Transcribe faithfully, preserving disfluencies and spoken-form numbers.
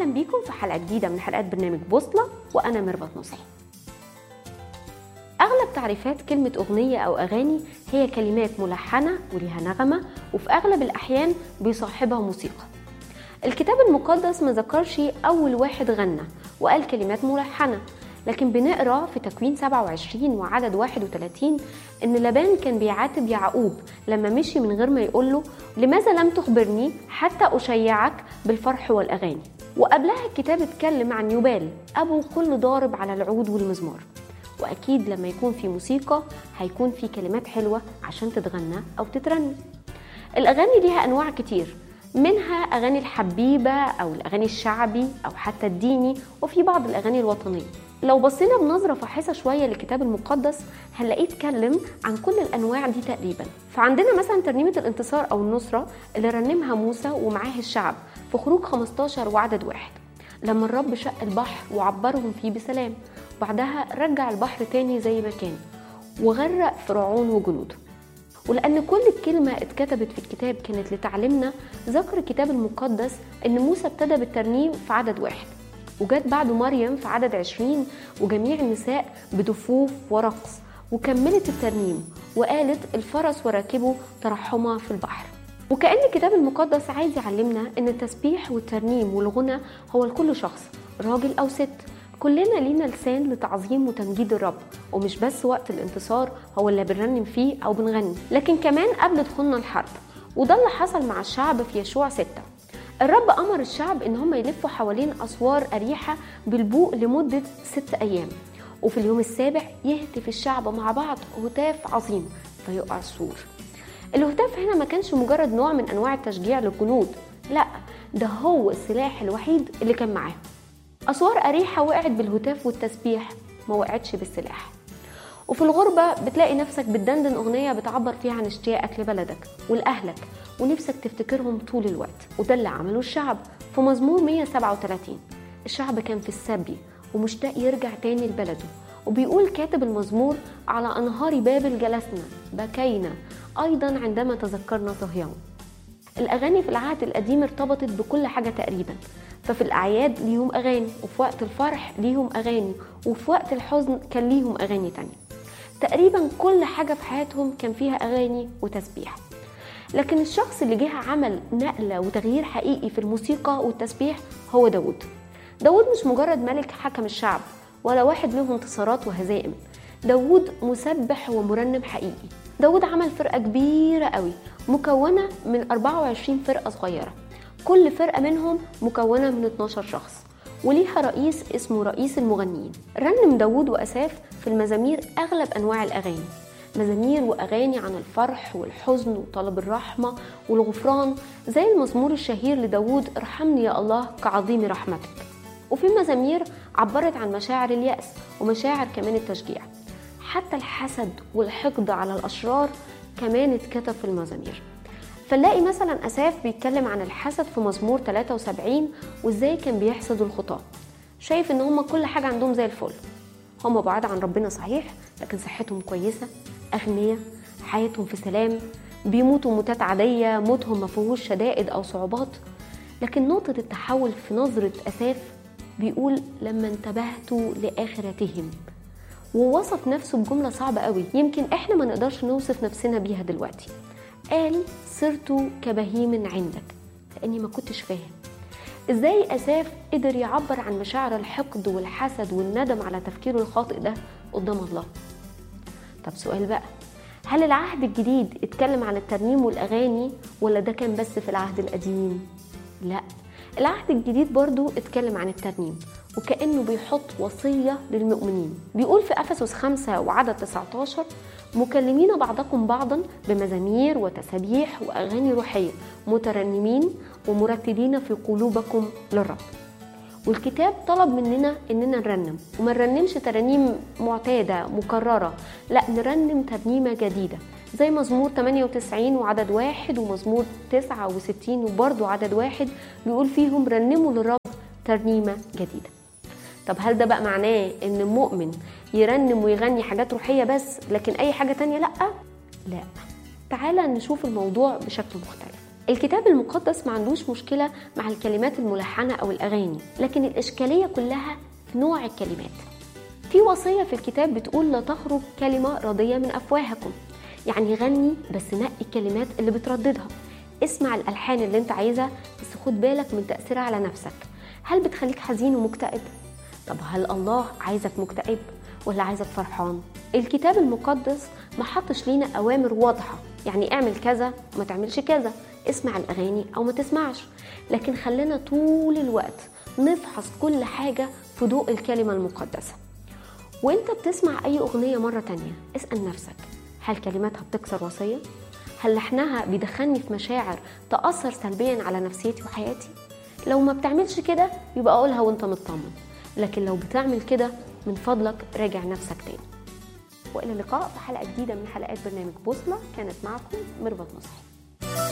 أهلا بيكم في حلقة جديدة من حلقات برنامج بوصلة، وأنا ميرفت نصيح. أغلب تعريفات كلمة أغنية أو أغاني هي كلمات ملحنة وليها نغمة، وفي أغلب الأحيان بيصاحبها موسيقى. الكتاب المقدس ما ذكرش أول واحد غنى وقال كلمات ملحنة، لكن بنقرأ في تكوين سبعة وعشرين وعدد واحد وثلاثين إن لابان كان بيعاتب يعقوب لما مشي من غير ما يقوله لماذا لم تخبرني حتى أشيعك بالفرح والأغاني. وقبلها الكتاب اتكلم عن يبال أبو كل ضارب على العود والمزمار. وأكيد لما يكون في موسيقى هيكون في كلمات حلوة عشان تتغنى أو تترنم. الأغاني ليها أنواع كتير، منها أغاني الحبيبة أو الأغاني الشعبي أو حتى الديني، وفي بعض الأغاني الوطنية. لو بصينا بنظرة فاحصة شوية للكتاب المقدس هنلاقيه اتكلم عن كل الأنواع دي تقريبا. فعندنا مثلا ترنيمة الانتصار أو النصرة اللي رنمها موسى ومعاه الشعب في خروج خمستاشر وعدد واحد، لما الرب شق البحر وعبرهم فيه بسلام، بعدها رجع البحر تاني زي ما كان وغرق فرعون وجنوده. ولأن كل كلمة اتكتبت في الكتاب كانت لتعلمنا، ذكر الكتاب المقدس إن موسى ابتدى بالترنيم في عدد واحد، وجات بعده مريم في عدد عشرين وجميع النساء بدفوف ورقص، وكملت الترنيم وقالت الفرس وراكبه ترحما في البحر. وكأن الكتاب المقدس عايز يعلمنا إن التسبيح والترنيم والغنى هو لكل شخص، راجل أو ست. كلنا لينا لسان لتعظيم وتمجيد الرب، ومش بس وقت الانتصار هو اللي بنرنم فيه أو بنغني، لكن كمان قبل دخولنا الحرب. وده اللي حصل مع الشعب في يشوع ستة. الرب أمر الشعب إن هم يلفوا حوالين أسوار أريحة بالبوق لمدة ست أيام، وفي اليوم السابع يهتف الشعب مع بعض هتاف عظيم فيقع السور. الهتاف هنا ما كانش مجرد نوع من أنواع التشجيع للجنود، لا، ده هو السلاح الوحيد اللي كان معاه. أسوار أريحة وقعت بالهتاف والتسبيح، ما وقعتش بالسلاح. وفي الغربة بتلاقي نفسك بتدندن أغنية بتعبر فيها عن اشتياقك لبلدك ولأهلك ونفسك تفتكرهم طول الوقت. وده اللي عمله الشعب في مزمور مية وسبعة وثلاثين. الشعب كان في السبي ومشتاق يرجع تاني لبلده، وبيقول كاتب المزمور على أنهار بابل جلسنا بكينا أيضا عندما تذكرنا صهيون. الأغاني في العهد القديم ارتبطت بكل حاجة تقريبا، ففي الأعياد ليهم أغاني، وفي وقت الفرح ليهم أغاني، وفي وقت الحزن كان ليهم أغاني تانية. تقريبا كل حاجة في حياتهم كان فيها أغاني وتسبيح. لكن الشخص اللي جه عمل نقلة وتغيير حقيقي في الموسيقى والتسبيح هو داود. داود مش مجرد ملك حكم الشعب ولا واحد له انتصارات وهزائم، داود مسبح ومرنم حقيقي. داود عمل فرقة كبيرة قوي مكونة من أربعة وعشرين فرقة صغيرة، كل فرقة منهم مكونة من اتناشر شخص، وليها رئيس اسمه رئيس المغنيين. رنم داود وأساف في المزامير أغلب أنواع الأغاني، مزامير وأغاني عن الفرح والحزن وطلب الرحمة والغفران، زي المزمور الشهير لداود ارحمني يا الله كعظيم رحمتك. وفي مزامير عبرت عن مشاعر اليأس ومشاعر كمان التشجيع. حتى الحسد والحقد على الأشرار كمان اتكتب في المزامير. فنلاقي مثلا أساف بيتكلم عن الحسد في مزمور ثلاثة وسبعين وازاي كان بيحسدوا الخطاة، شايف ان هم كل حاجة عندهم زي الفل، هم بعاد عن ربنا صحيح لكن صحتهم كويسة، أغنياء، حياتهم في سلام، بيموتوا موتات عادية، موتهم ما فيهوش شدائد أو صعوبات. لكن نقطة التحول في نظرة أساف بيقول لما انتبهتوا لآخرتهم، ووصف نفسه بجملة صعبة قوي يمكن احنا ما نقدرش نوصف نفسنا بيها دلوقتي. قال صرت كبهيم عندك، لأني ما كنتش فاهم ازاي أساف قدر يعبر عن مشاعر الحقد والحسد والندم على تفكيره الخاطئ ده قدام الله. طب سؤال بقى، هل العهد الجديد اتكلم عن الترنيم والأغاني ولا ده كان بس في العهد القديم؟ لا، العهد الجديد برضو اتكلم عن الترنيم، وكأنه بيحط وصية للمؤمنين. بيقول في أفسس خمسة وعدد تسعة عشر مكلمين بعضكم بعضا بمزامير وتسابيح وأغاني روحية مترنمين ومرتلين في قلوبكم للرب. والكتاب طلب مننا إننا نرنم، وما نرنمش ترانيم معتادة مكررة، لا، نرنم ترنيمة جديدة زي مزمور ثمانية وتسعين وعدد واحد ومزمور تسعة وستين وبرضو عدد واحد بيقول فيهم رنموا للرب ترنيمة جديدة. طب هل ده بقى معناه إن المؤمن يرنم ويغني حاجات روحية بس لكن أي حاجة تانية لأ؟ لا، تعالى نشوف الموضوع بشكل مختلف. الكتاب المقدس ما عندوش مشكلة مع الكلمات الملحنة أو الأغاني، لكن الإشكالية كلها في نوع الكلمات. في وصية في الكتاب بتقول لا تخرج كلمة راضية من أفواهكم، يعني غني بس نقي الكلمات اللي بترددها. اسمع الألحان اللي انت عايزها، بس خد بالك من تأثيرها على نفسك. هل بتخليك حزين ومكتئب؟ طب هل الله عايزك مكتئب ولا عايزك فرحان؟ الكتاب المقدس ما حطش لينا أوامر واضحة، يعني اعمل كذا وما تعملش كذا، اسمع الأغاني أو ما تسمعش، لكن خلينا طول الوقت نفحص كل حاجة في ضوء الكلمة المقدسة. وانت بتسمع أي أغنية مرة تانية اسأل نفسك، هل كلماتها بتكسر وصية؟ هل لحنها بيدخلني في مشاعر تأثر سلبيا على نفسيتي وحياتي؟ لو ما بتعملش كده يبقى قولها وانت مطمن، لكن لو بتعمل كده من فضلك راجع نفسك تاني. وإلى اللقاء في حلقة جديدة من حلقات برنامج بوصلة. كانت معكم ميرفت نصحي.